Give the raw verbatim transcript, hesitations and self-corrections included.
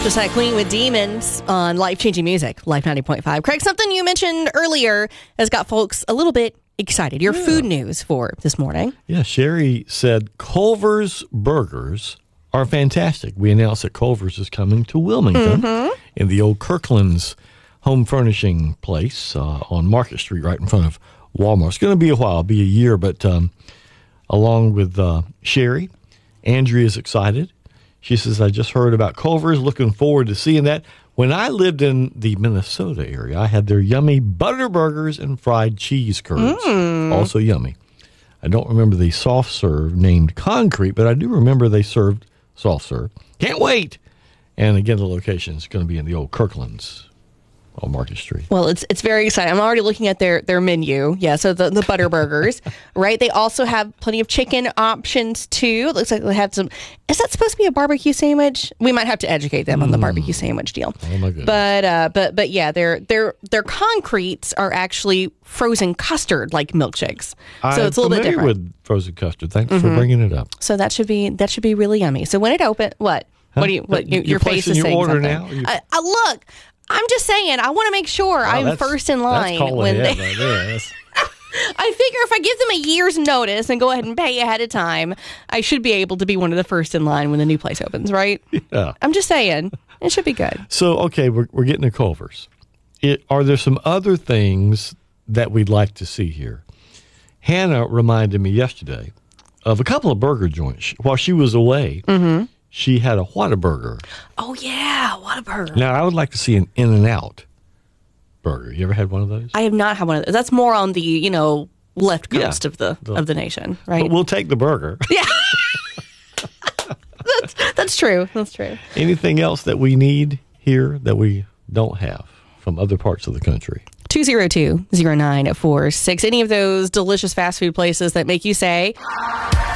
Just like Queen with Demons on Life-Changing Music, Life ninety point five. Craig, something you mentioned earlier has got folks a little bit excited. Your yeah. food news for this morning. Yeah, Sherry said Culver's Burgers are fantastic. We announced that Culver's is coming to Wilmington mm-hmm. in the old Kirkland's home furnishing place uh, on Market Street right in front of Walmart. It's going to be a while, be a year, but um, along with uh, Sherry, Andrea is excited. She says, I just heard about Culver's, looking forward to seeing that. When I lived in the Minnesota area, I had their yummy butter burgers and fried cheese curds. Mm. Also yummy. I don't remember the soft serve named Concrete, but I do remember they served soft serve. Can't wait. And again, the location is going to be in the old Kirkland's on Market Street. Well, it's it's very exciting. I'm already looking at their, their menu. Yeah, so the, the butter burgers, right? They also have plenty of chicken options, too. It looks like they have some... Is that supposed to be a barbecue sandwich? We might have to educate them mm. on the barbecue sandwich deal. Oh, my goodness. But, uh, but, but yeah, their, their, their concretes are actually frozen custard, like milkshakes. I'm so it's a little bit different. with frozen custard. Thanks mm-hmm. for bringing it up. So that should be that should be really yummy. So when it opens... What? Huh? What do you... What, your You're face is your saying order something. Now? You... Uh, uh, look... I'm just saying, I want to make sure wow, I'm first in line. That's when they... right there. I figure if I give them a year's notice and go ahead and pay ahead of time, I should be able to be one of the first in line when the new place opens, right? Yeah. I'm just saying, it should be good. So, okay, we're, we're getting to Culver's. It, are there some other things that we'd like to see here? Hannah reminded me yesterday of a couple of burger joints. While she was away, mm-hmm. she had a Whataburger. Oh, yeah, Whataburger. Now, I would like to see an In-N-Out burger. You ever had one of those? I have not had one of those. That's more on the, you know, left coast yeah, of the, the of the nation, right? But we'll take the burger. Yeah. that's, that's true. That's true. Anything else that we need here that we don't have from other parts of the country? two oh two, oh nine four six. Any of those delicious fast food places that make you say...